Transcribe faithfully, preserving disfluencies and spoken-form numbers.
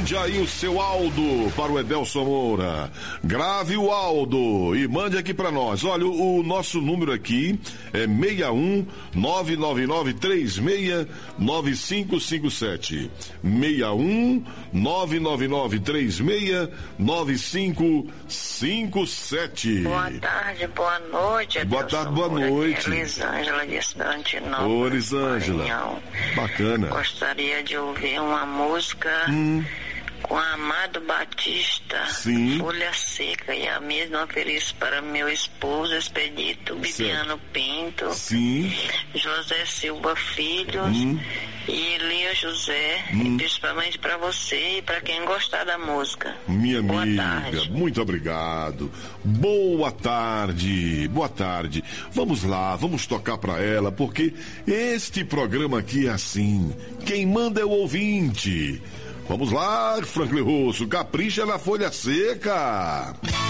Mande aí o seu Aldo para o Edelson Moura. Grave o Aldo e mande aqui para nós. Olha, o, o nosso número aqui é seis um nove nove nove três seis nove cinco cinco sete. seis um nove nove nove três seis nove cinco cinco sete. Boa tarde, boa noite. Edelson Boa tarde, boa Moura. noite. Aqui é Elisângela de Estudantinópolis. Ô, Elisângela. Maranhão. Bacana. Gostaria de ouvir uma música Hum. com Amado Batista, Sim. Folha Seca, e a mesma ofereço para meu esposo Expedito Bibiano Pinto, Sim. José Silva Filhos Hum. e Elia José, Hum. e principalmente para você e para quem gostar da música. Minha Boa amiga, tarde. muito obrigado. Boa tarde, boa tarde. Vamos lá, vamos tocar pra ela, porque este programa aqui é assim. Quem manda é o ouvinte. Vamos lá, Franklin Russo, capricha na Folha Seca.